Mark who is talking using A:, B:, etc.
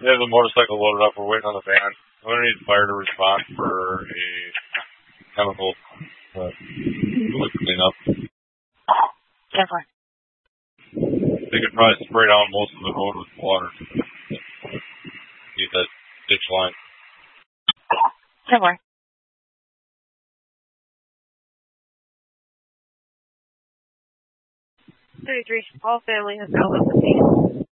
A: We have the motorcycle loaded up. We're waiting on the van. We're going to need fire to respond for a chemical cleanup.
B: Definitely.
A: They could probably spray down most of the road with water. Get that ditch line.
B: Definitely. 33, all family has now left the scene.